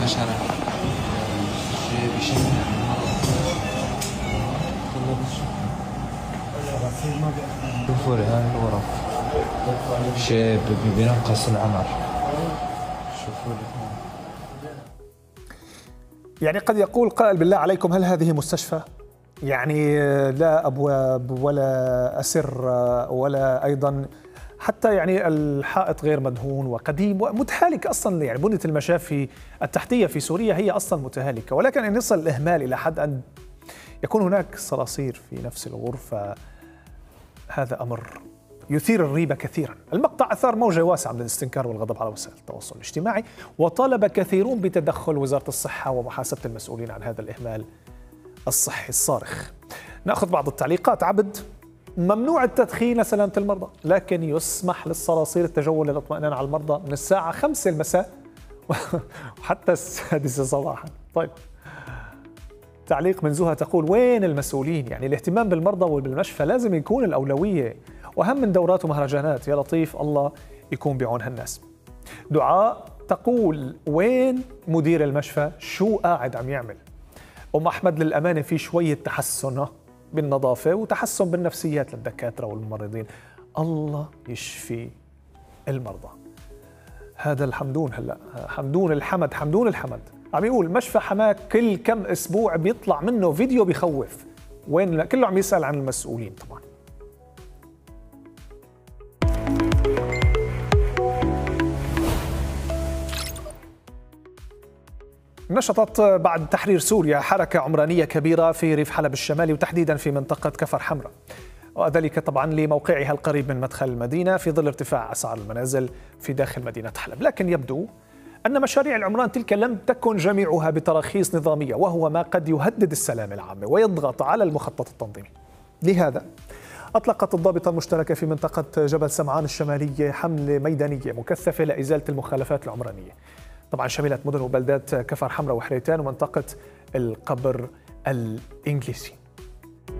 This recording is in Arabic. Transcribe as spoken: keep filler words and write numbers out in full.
بشرة بشيء شوفوا لي هاي الغرف شيء بينقص العمر. شوفوا لي يعني قد يقول قائل بالله عليكم هل هذه مستشفى؟ يعني لا أبواب ولا أسر ولا أيضا حتى يعني الحائط غير مدهون وقديم ومتهالك أصلا. يعني بنية المشافي التحتية في سوريا هي أصلا متهالكة، ولكن أن يصل الإهمال إلى حد أن يكون هناك صراصير في نفس الغرفة هذا أمر يثير الريبة كثيرا. المقطع أثار موجة واسعة من الاستنكار والغضب على وسائل التواصل الاجتماعي، وطالب كثيرون بتدخل وزارة الصحة ومحاسبة المسؤولين عن هذا الإهمال الصحي الصارخ. نأخذ بعض التعليقات. عبد: ممنوع التدخين لسلامة المرضى، لكن يسمح للصراصير التجول للاطمئنان على المرضى من الساعة خمسة المساء وحتى السادسة صباحا. طيب، تعليق من زهى تقول: وين المسؤولين؟ يعني الاهتمام بالمرضى وبالمشفى لازم يكون الأولوية، وأهم من دورات ومهرجانات. يا لطيف، الله يكون بعون هالناس. دعاء تقول: وين مدير المشفى؟ شو قاعد عم يعمل؟ أم أحمد: للأمانة في شوية تحسن بالنظافة وتحسن بالنفسيات للدكاترة والممرضين، الله يشفي المرضى. هذا الحمدون، هلا حمدون الحمد حمدون الحمد عم يقول مشفى حماة كل كم اسبوع بيطلع منه فيديو بخوف. وين؟ كله عم يسأل عن المسؤولين طبعا. نشطت بعد تحرير سوريا حركة عمرانية كبيرة في ريف حلب الشمالي وتحديدا في منطقة كفر حمراء، وذلك طبعا لموقعها القريب من مدخل المدينة في ظل ارتفاع أسعار المنازل في داخل مدينة حلب. لكن يبدو أن مشاريع العمران تلك لم تكن جميعها بتراخيص نظامية، وهو ما قد يهدد السلام العام ويضغط على المخطط التنظيمي. لهذا أطلقت الضابطة المشتركة في منطقة جبل سمعان الشمالية حملة ميدانية مكثفة لإزالة المخالفات العمرانية. طبعا شملت مدن وبلدات كفر حمراء وحريتان ومنطقة القبر الإنجليزي.